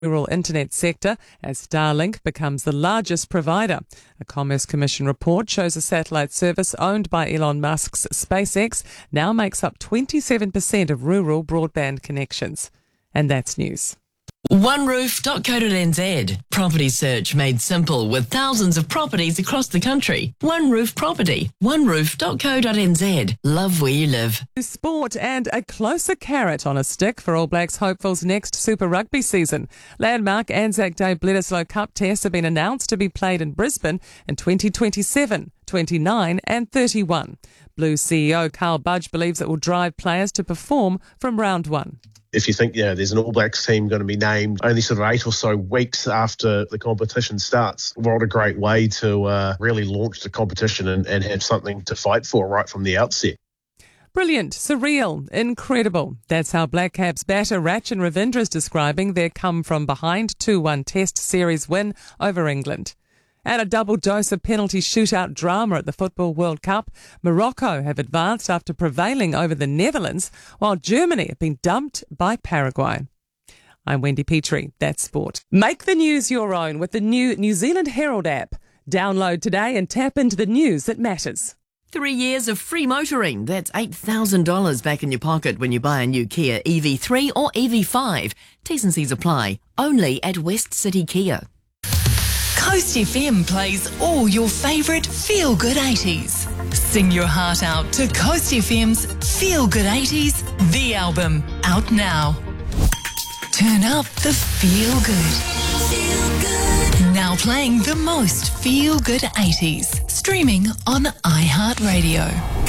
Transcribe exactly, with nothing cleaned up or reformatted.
rural internet sector as Starlink becomes the largest provider. A Commerce Commission report shows a satellite service owned by Elon Musk's SpaceX now makes up twenty-seven percent of rural broadband connections. And that's news. one roof dot co dot n z. Property search made simple with thousands of properties across the country. One Roof Property. one roof dot co dot n z. Love where you live. Sport and a closer carrot on a stick for All Blacks hopefuls' next Super Rugby season. Landmark Anzac Day Bledisloe Cup tests have been announced to be played in Brisbane in twenty twenty-seven, twenty-nine and thirty-one. Blues C E O Carl Budge believes it will drive players to perform from round one. If you think, yeah, there's an All Blacks team going to be named only sort of eight or so weeks after the competition starts, what a great way to uh, really launch the competition and, and have something to fight for right from the outset. Brilliant, surreal, incredible. That's how Black Caps batter Rachin Ravindra is describing their come-from-behind two one Test Series win over England. And a double dose of penalty shootout drama at the Football World Cup. Morocco have advanced after prevailing over the Netherlands, while Germany have been dumped by Paraguay. I'm Wendy Petrie. That's sport. Make the news your own with the new New Zealand Herald app. Download today and tap into the news that matters. Three years of free motoring. That's eight thousand dollars back in your pocket when you buy a new Kia E V three or E V five. T's and C's apply. Only at West City Kia. Coast F M plays all your favourite feel-good eighties. Sing your heart out to Coast F M's Feel Good eighties, the album, out now. Turn up the feel good. Feel good. Now playing the most feel-good eighties. Streaming on iHeartRadio.